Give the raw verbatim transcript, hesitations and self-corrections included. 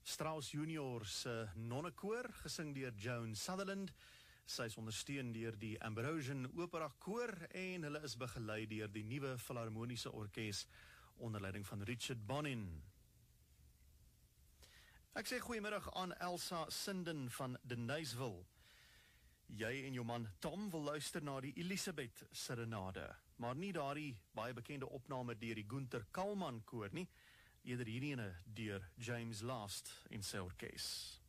Strauss Junior se nonnekoor, gesing deur Joan Sutherland. Sy is ondersteun deur die Ambrosian Opera Koor en hulle is begelei deur die nuwe Filharmoniese Orkees onder leiding van Richard Bonin. Ek sê goeiemiddag aan Elsa Sinden van Denisville. Jy en jou man Tom wil luister na die Elisabeth Serenade, maar nie daardie baie bekende opname deur die Gunther Kalman Koor nie, eerder hierdie ene deur James Last en sy orkes.